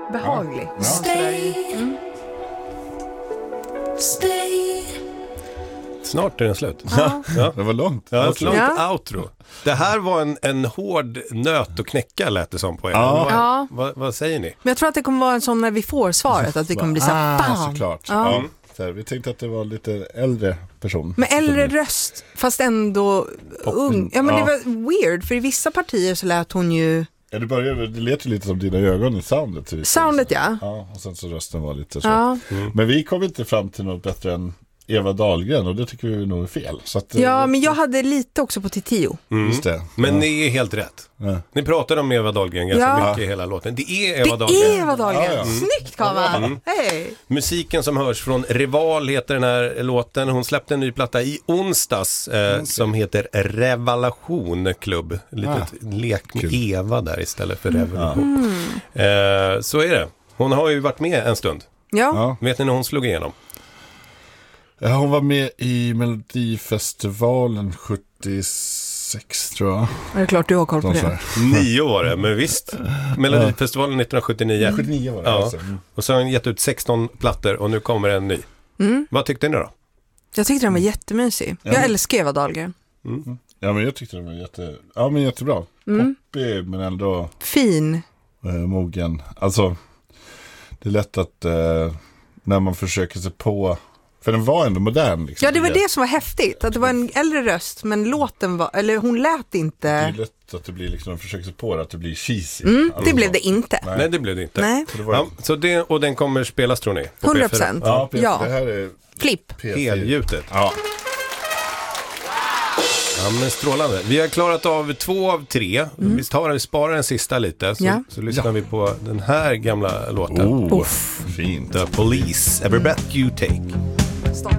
behaglig. Ja. Stay. Stay. Snart är den slut. Ja. Det var långt. Ja. Ett långt outro. Det här var en hård nöt att knäcka, lät det som på er. Ja. Vad säger ni? Men jag tror att det kommer vara en sån när vi får svaret, att vi kommer bli så här, fan. Såklart. Ja. Ja. Så här, vi tänkte att det var lite äldre person. Med äldre röst, fast ändå ung. Ja, men det var weird, för i vissa partier så lät hon ju... Ja, det lät ju lite som dina ögon i soundet. Soundet, ja. Ja, och sen så rösten var lite så. Ja. Men vi kom inte fram till något bättre än Eva Dahlgren, och det tycker vi nog är fel. Så att, Ja, men jag hade lite också på Titio. Just det. Men ni är helt rätt. Ja. Ni pratade om Eva Dahlgren ganska mycket i hela låten. Det är Eva Dahlgren. Det är Eva Dahlgren. Ja. Snyggt, Kavan. Hej. Musiken som hörs från Rival heter den här låten. Hon släppte en ny platta i onsdags som heter Revelation Club. Lite lek med Eva där istället för Revolution. Så är det. Hon har ju varit med en stund. Ja. Vet ni när hon slog igenom? Ja, hon var med i Melodifestivalen 76, tror jag. Är det klart du har koll på det? 9 var det, men visst. Melodifestivalen 1979. 79 var det. Ja. Alltså. Och så har hon gett ut 16 plattor och nu kommer en ny. Vad tyckte ni då? Jag tyckte den var jättemysig. Jag älskar Eva Dahlgren. Ja, men jag tyckte den var jättebra. Poppig, men ändå Fin. mogen. Alltså, det är lätt att när man försöker sig på... För den var ändå modern. Liksom. Ja, det var det som var häftigt. Att det var en äldre röst, men låten var... Eller hon lät Det inte... är lätt att det blir liksom, de försöker sig på det, att det blir cheesy. Det blev det inte. Nej, det blev det inte. Nej. Så det var, Ja, så det, och den kommer spelas, tror ni? På 100%. ja, Ja. det här är Flipp. P4. Helgjutet. Ja. Ja, men strålande. Vi har klarat av 2 av 3. Vi sparar den sista lite. Så lyssnar vi på den här gamla låten. Fint. The Police, Every Breath You Take. Stopp.